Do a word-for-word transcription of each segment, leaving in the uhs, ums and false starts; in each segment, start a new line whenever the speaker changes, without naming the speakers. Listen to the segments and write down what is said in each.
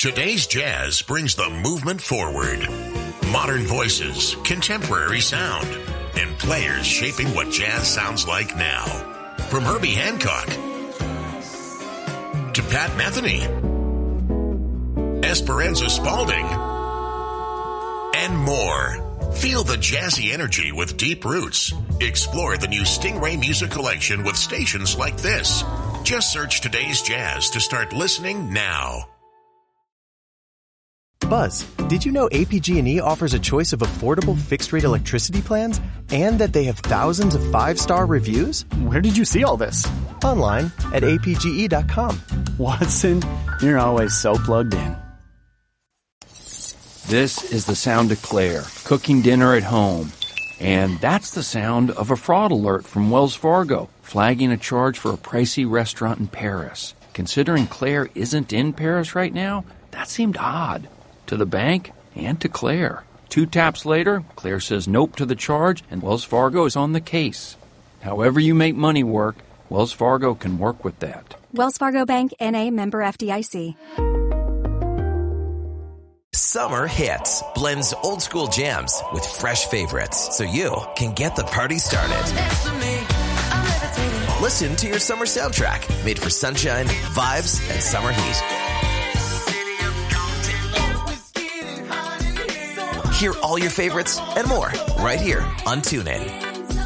Today's jazz brings the movement forward. Modern voices, contemporary sound, and players shaping what jazz sounds like now. From Herbie Hancock to Pat Metheny, Esperanza Spalding, and more. Feel the jazzy energy with deep roots. Explore the new Stingray Music Collection with stations like this. Just search Today's Jazz to start listening now.
Buzz, did you know A P G and E offers a choice of affordable fixed-rate electricity plans and that they have thousands of five-star reviews?
Where did you see all this?
Online at A P G E dot com.
Watson, you're always so plugged in.
This is the sound of Claire, cooking dinner at home. And that's the sound of a fraud alert from Wells Fargo, flagging a charge for a pricey restaurant in Paris. Considering Claire isn't in Paris right now, that seemed odd. To the bank and to Claire. Two taps later, Claire says nope to the charge, and Wells Fargo is on the case. However you make money work, Wells Fargo can work with that.
Wells Fargo Bank, N A, member F D I C.
Summer Hits blends old school jams with fresh favorites so you can get the party started. Listen to your summer soundtrack made for sunshine, vibes, and summer heat. Hear all your favorites and more right here on TuneIn.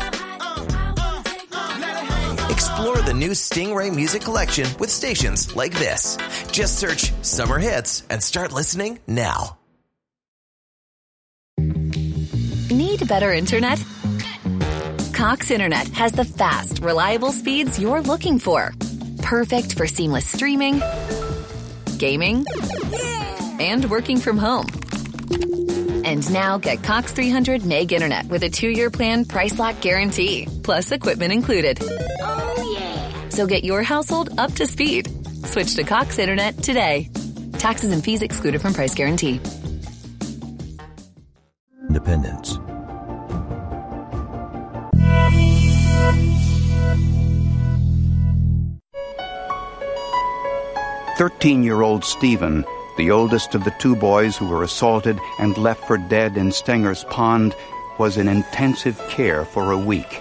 Explore the new Stingray Music Collection with stations like this. Just search Summer Hits and start listening now.
Need better internet? Cox Internet has the fast, reliable speeds you're looking for. Perfect for seamless streaming, gaming, and working from home. And now get Cox three hundred meg internet with a two-year plan price lock guarantee, plus equipment included. Oh, yeah. So get your household up to speed. Switch to Cox Internet today. Taxes and fees excluded from price guarantee.
Independence.
Thirteen-year-old Stephen, the oldest of the two boys who were assaulted and left for dead in Stenger's Pond, was in intensive care for a week.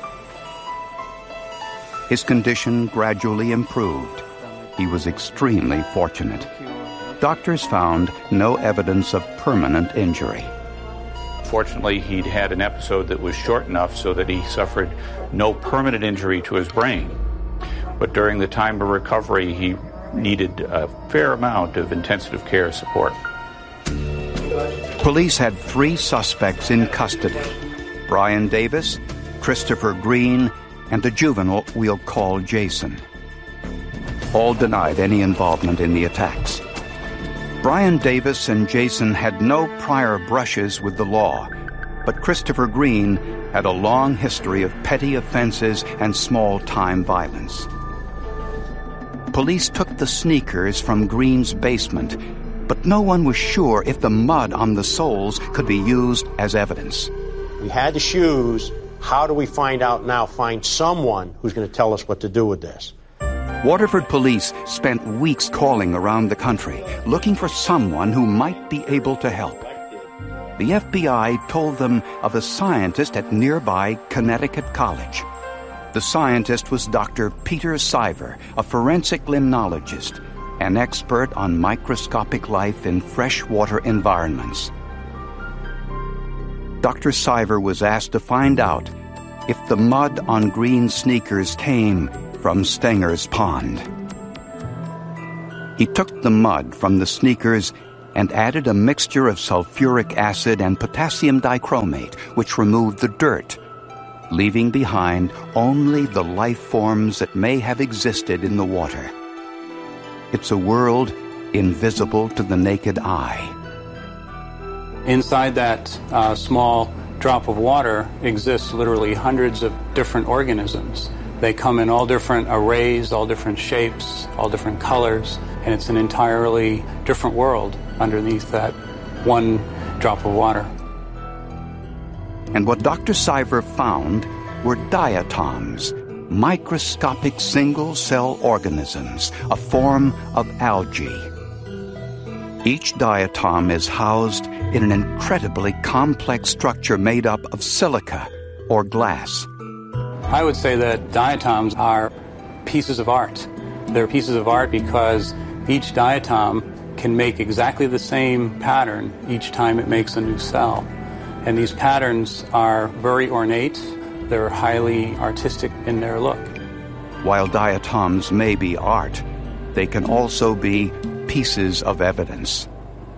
His condition gradually improved. He was extremely fortunate. Doctors found no evidence of permanent injury.
Fortunately, he'd had an episode that was short enough so that he suffered no permanent injury to his brain. But during the time of recovery, he needed a fair amount of intensive care support.
Police had three suspects in custody: Brian Davis, Christopher Green, and a juvenile we'll call Jason. All denied any involvement in the attacks. Brian Davis and Jason had no prior brushes with the law, but Christopher Green had a long history of petty offenses and small-time violence. Police took the sneakers from Green's basement, but no one was sure if the mud on the soles could be used as evidence.
We had the shoes. How do we find out now, find someone who's going to tell us what to do with this?
Waterford police spent weeks calling around the country, looking for someone who might be able to help. The F B I told them of a scientist at nearby Connecticut College. The scientist was Doctor Peter Siver, a forensic limnologist, an expert on microscopic life in freshwater environments. Doctor Siver was asked to find out if the mud on Green's sneakers came from Stenger's Pond. He took the mud from the sneakers and added a mixture of sulfuric acid and potassium dichromate, which removed the dirt, leaving behind only the life forms that may have existed in the water. It's a world invisible to the naked eye.
Inside that uh, small drop of water exists literally hundreds of different organisms. They come in all different arrays, all different shapes, all different colors, and it's an entirely different world underneath that one drop of water.
And what Doctor Siver found were diatoms, microscopic single-cell organisms, a form of algae. Each diatom is housed in an incredibly complex structure made up of silica or glass.
I would say that diatoms are pieces of art. They're pieces of art because each diatom can make exactly the same pattern each time it makes a new cell. And these patterns are very ornate. They're highly artistic in their look.
While diatoms may be art, they can also be pieces of evidence.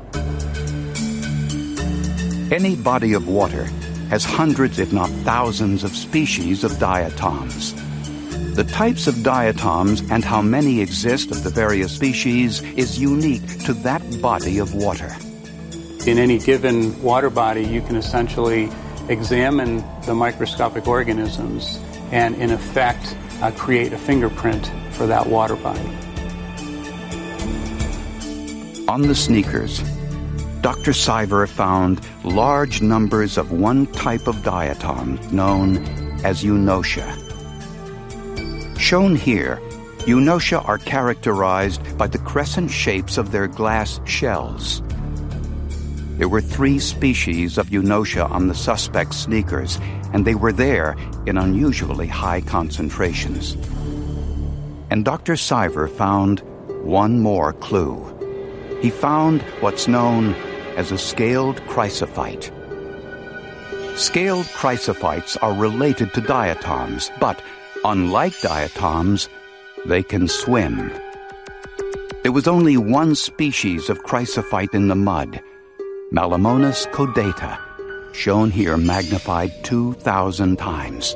Any body of water has hundreds, if not thousands, of species of diatoms. The types of diatoms and how many exist of the various species is unique to that body of water.
In any given water body, you can essentially examine the microscopic organisms and, in effect, uh, create a fingerprint for that water body.
On the sneakers, Doctor Siver found large numbers of one type of diatom known as eunotia. Shown here, eunotia are characterized by the crescent shapes of their glass shells. There were three species of eunotia on the suspect's sneakers, and they were there in unusually high concentrations. And Doctor Siver found one more clue. He found what's known as a scaled chrysophyte. Scaled chrysophytes are related to diatoms, but unlike diatoms, they can swim. There was only one species of chrysophyte in the mud, Malamonas caudata, shown here magnified two thousand times.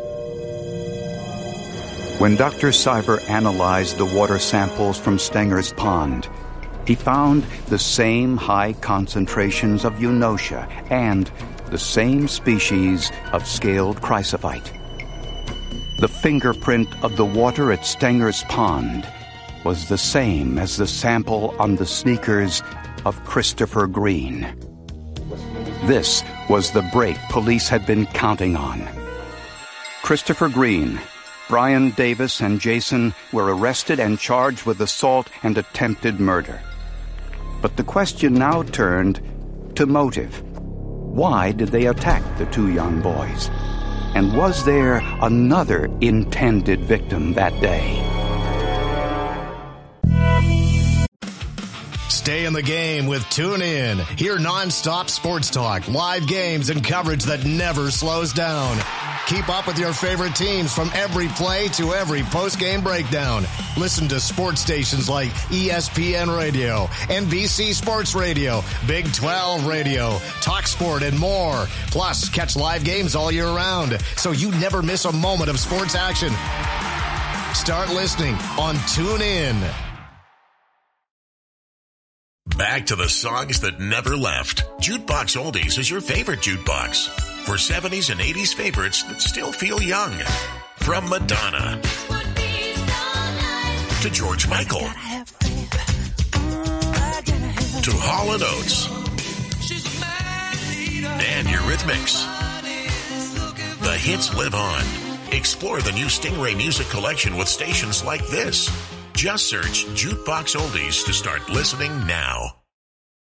When Doctor Siver analyzed the water samples from Stenger's Pond, he found the same high concentrations of eunotia and the same species of scaled chrysophyte. The fingerprint of the water at Stenger's Pond was the same as the sample on the sneakers of Christopher Green. This was the break police had been counting on. Christopher Green, Brian Davis, and Jason were arrested and charged with assault and attempted murder. But the question now turned to motive. Why did they attack the two young boys? And was there another intended victim that day?
Stay in the game with TuneIn. Hear nonstop sports talk, live games, and coverage that never slows down. Keep up with your favorite teams from every play to every post-game breakdown. Listen to sports stations like E S P N Radio, N B C Sports Radio, Big twelve Radio, TalkSport, and more. Plus, catch live games all year round, so you never miss a moment of sports action. Start listening on TuneIn.
Back to the songs that never left. Jukebox Oldies is your favorite jukebox. For seventies and eighties favorites that still feel young. From Madonna to George Michael to Hall and Oates and Eurythmics. The hits live on. Explore the new Stingray Music Collection with stations like this. Just search Jukebox Oldies to start listening now.